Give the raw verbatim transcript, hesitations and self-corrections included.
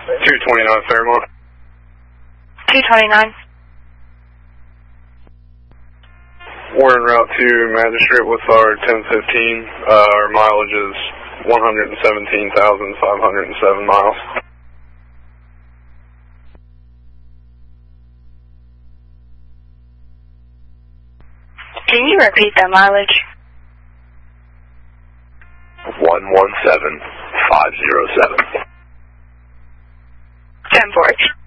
two twenty-nine Fairmont. two twenty-nine. We're en route to Magistrate with our ten fifteen. Uh, our mileage is one hundred seventeen thousand five hundred seven miles. Can you repeat that mileage? one one seven five zero seven. ten four.